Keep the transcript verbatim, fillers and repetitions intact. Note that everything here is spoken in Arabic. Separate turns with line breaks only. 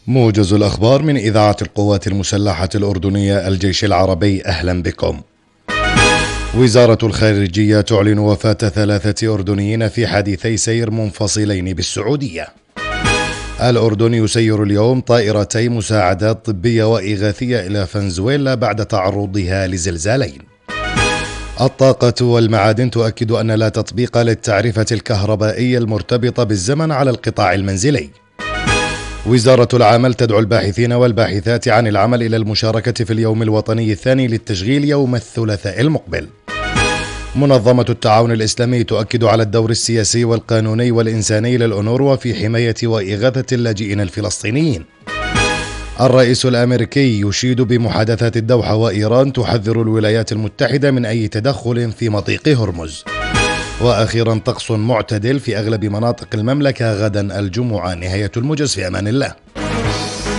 موجز الأخبار من إذاعة القوات المسلحة الأردنية الجيش العربي، أهلا بكم. وزارة الخارجية تعلن وفاة ثلاثة أردنيين في حادثي سير منفصلين بالسعودية. الأردن يسير اليوم طائرتي مساعدات طبية وإغاثية إلى فنزويلا بعد تعرضها لزلزالين. الطاقة والمعادن تؤكد أن لا تطبيق للتعرفة الكهربائية المرتبطة بالزمن على القطاع المنزلي. وزارة العمل تدعو الباحثين والباحثات عن العمل إلى المشاركة في اليوم الوطني الثاني للتشغيل يوم الثلاثاء المقبل. منظمة التعاون الإسلامي تؤكد على الدور السياسي والقانوني والإنساني للأونروا في حماية وإغاثة اللاجئين الفلسطينيين. الرئيس الأمريكي يشيد بمحادثات الدوحة، وإيران تحذر الولايات المتحدة من أي تدخل في مضيق هرمز. وأخيرا طقس معتدل في أغلب مناطق المملكة غدا الجمعة. نهاية الموجز، في أمان الله.